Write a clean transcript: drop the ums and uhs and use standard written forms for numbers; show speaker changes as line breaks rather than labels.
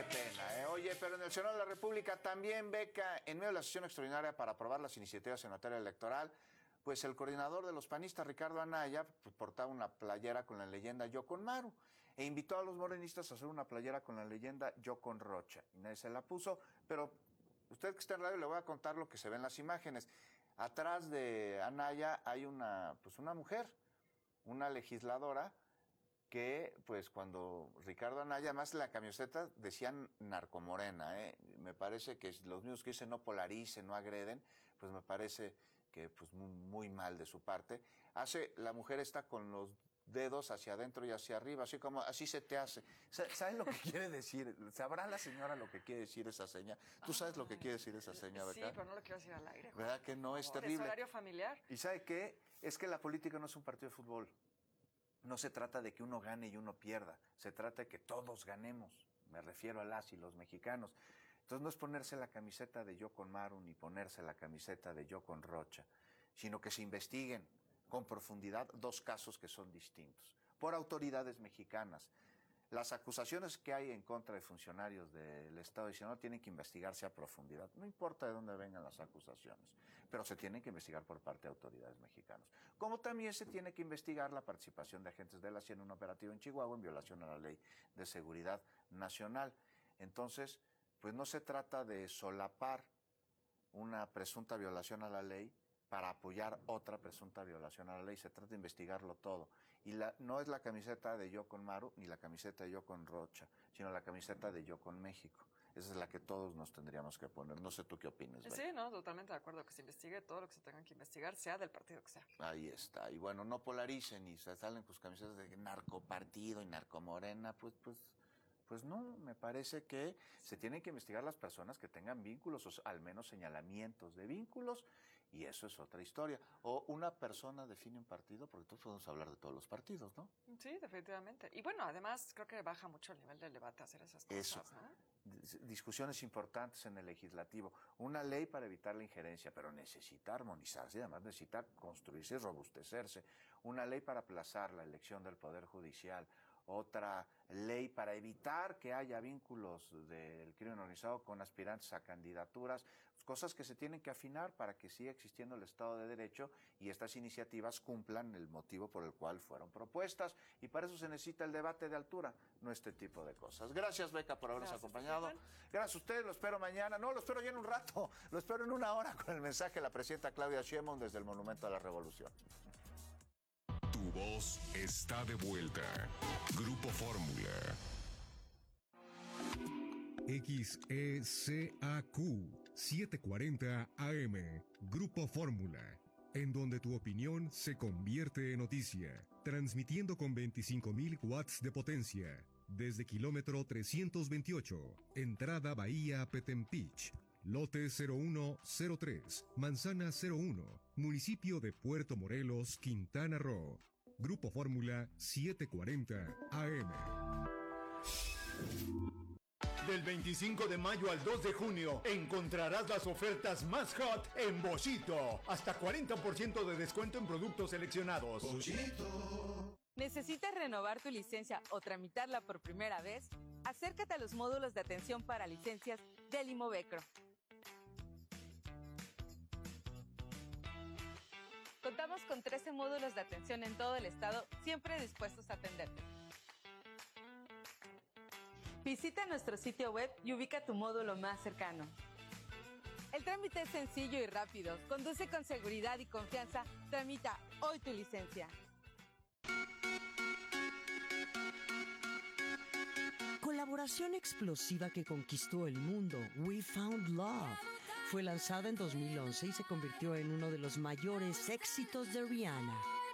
pena, ¿eh? Oye, pero en el Senado de la República también beca, en medio de la sesión extraordinaria para aprobar las iniciativas en materia electoral, pues el coordinador de los panistas, Ricardo Anaya, pues, portaba una playera con la leyenda Yo con Maru e invitó a los morenistas a hacer una playera con la leyenda Yo con Rocha. Y nadie se la puso, pero usted que está en radio le voy a contar lo que se ve en las imágenes. Atrás de Anaya hay una mujer, una legisladora, que pues cuando Ricardo Anaya, además la camiseta decían narcomorena, me parece que los mismos que dicen no polaricen, no agreden, pues me parece que pues muy mal de su parte. La mujer está con los dedos hacia adentro y hacia arriba, así como, así se te hace. ¿Saben lo que quiere decir? ¿Sabrá la señora lo que quiere decir esa seña? ¿Tú sabes lo que quiere decir esa seña,
sí,
Beca?
pero no lo quiero decir al aire.
¿Verdad que no? Es terrible.
Es horario familiar.
¿Y sabe qué? Es que la política no es un partido de fútbol. No se trata de que uno gane y uno pierda, se trata de que todos ganemos, me refiero a las y los mexicanos. Entonces no es ponerse la camiseta de Yo con Maru ni ponerse la camiseta de Yo con Rocha, sino que se investiguen con profundidad dos casos que son distintos, por autoridades mexicanas. Las acusaciones que hay en contra de funcionarios del Estado de Sinaloa tienen que investigarse a profundidad. No importa de dónde vengan las acusaciones, pero se tienen que investigar por parte de autoridades mexicanas. Como también se tiene que investigar la participación de agentes de la CIA en un operativo en Chihuahua en violación a la Ley de Seguridad Nacional. Entonces, pues no se trata de solapar una presunta violación a la ley para apoyar otra presunta violación a la ley. Se trata de investigarlo todo. Y no es la camiseta de Yo con Maru ni la camiseta de Yo con Rocha, sino la camiseta de Yo con México. Esa es la que todos nos tendríamos que poner. No sé tú qué opinas.
Sí, no, totalmente de acuerdo. Que se investigue todo lo que se tenga que investigar, sea del partido que sea.
Ahí está. Y bueno, no polaricen y se salen pues camisetas de narcopartido y narcomorena, pues no, me parece que se tienen que investigar las personas que tengan vínculos, o al menos señalamientos de vínculos, y eso es otra historia. O una persona define un partido, porque todos podemos hablar de todos los partidos, ¿no?
Sí, definitivamente. Y bueno, además creo que baja mucho el nivel del debate hacer esas cosas,
eso,
¿no?
Discusiones importantes en el legislativo. Una ley para evitar la injerencia, pero necesita armonizarse y además necesita construirse y robustecerse. Una ley para aplazar la elección del Poder Judicial. Otra ley para evitar que haya vínculos del crimen organizado con aspirantes a candidaturas, cosas que se tienen que afinar para que siga existiendo el Estado de Derecho y estas iniciativas cumplan el motivo por el cual fueron propuestas, y para eso se necesita el debate de altura, no este tipo de cosas. Gracias, Beca, por habernos acompañado. Gracias a ustedes, lo espero mañana, no, lo espero ya en un rato, lo espero en una hora con el mensaje de la presidenta Claudia Sheinbaum desde el Monumento a la Revolución.
Tu voz está de vuelta. Grupo Fórmula. XECAQ 740 AM. Grupo Fórmula. En donde tu opinión se convierte en noticia. Transmitiendo con 25,000 watts de potencia. Desde kilómetro 328. Entrada Bahía Petempich. Lote 0103, Manzana 01, Municipio de Puerto Morelos, Quintana Roo. Grupo Fórmula 740 AM.
Del 25 de mayo al 2 de junio encontrarás las ofertas más hot en Boschito. Hasta 40% de descuento en productos seleccionados.
Boschito. ¿Necesitas renovar tu licencia o tramitarla por primera vez? Acércate a los módulos de atención para licencias del Imovecro. Contamos con 13 módulos de atención en todo el estado, siempre dispuestos a atenderte. Visita nuestro sitio web y ubica tu módulo más cercano. El trámite es sencillo y rápido. Conduce con seguridad y confianza. Tramita hoy tu licencia.
Colaboración explosiva que conquistó el mundo, We Found Love. Fue lanzada en 2011 y se convirtió en uno de los mayores éxitos de Rihanna.